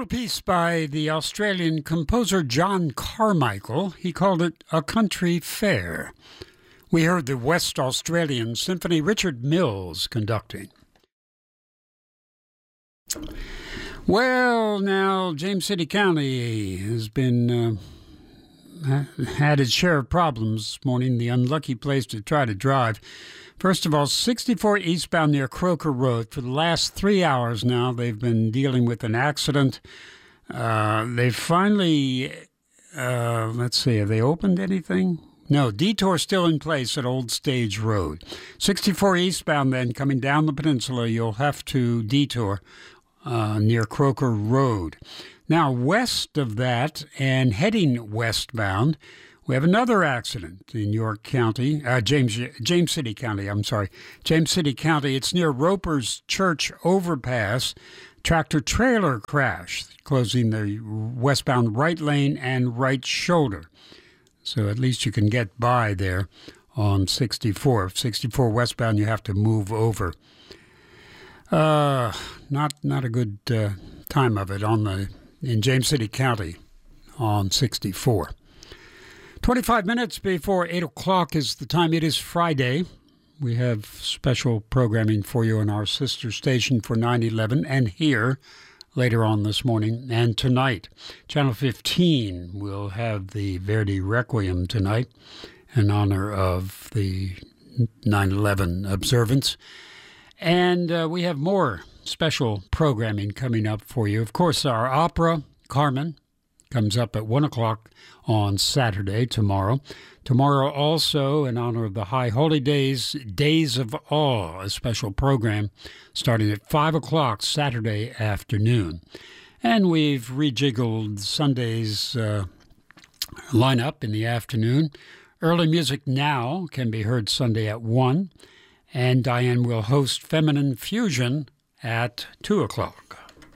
little piece by the Australian composer John Carmichael. He called it A Country Fair. We heard the West Australian Symphony, Richard Mills conducting. Well, now, James City County has been had its share of problems this morning. The unlucky place to try to drive. First of all, 64 eastbound near Croker Road. For the last 3 hours now, they've been dealing with an accident. They finally, let's see, have they opened anything? No, detour still in place at Old Stage Road. 64 eastbound then, coming down the peninsula, you'll have to detour near Croker Road. Now, west of that and heading westbound, we have another accident in York County, James City County, James City County. It's near Roper's Church Overpass. Tractor-trailer crash, closing the westbound right lane and right shoulder. So at least you can get by there on 64. 64 westbound, you have to move over. Not a good time of it in James City County on 64. 25 minutes before 8 o'clock is the time. It is Friday. We have special programming for you on our sister station for 9/11 and here later on this morning and tonight. Channel 15 will have the Verdi Requiem tonight in honor of the 9/11 observance. And we have more special programming coming up for you. Of course, our opera, Carmen, comes up at 1 o'clock on Saturday, tomorrow. Tomorrow also, in honor of the High Holy Days, Days of Awe, a special program starting at 5 o'clock Saturday afternoon. And we've rejiggled Sunday's lineup in the afternoon. Early Music Now can be heard Sunday at 1. And Diane will host Feminine Fusion at 2 o'clock.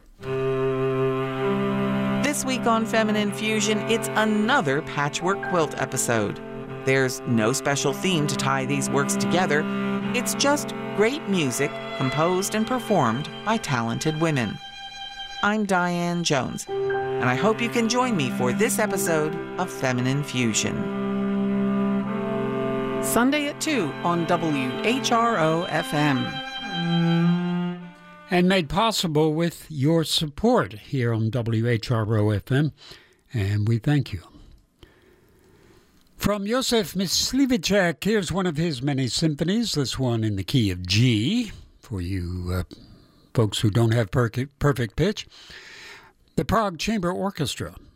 This week on Feminine Fusion, it's another patchwork quilt episode. There's no special theme to tie these works together. It's just great music composed and performed by talented women. I'm Diane Jones, and I hope you can join me for this episode of Feminine Fusion. Sunday at 2 on WHRO FM. And made possible with your support here on WHRO FM, and we thank you. From Josef Myslivicek, here's one of his many symphonies, this one in the key of G, for you folks who don't have perfect pitch. The Prague Chamber Orchestra.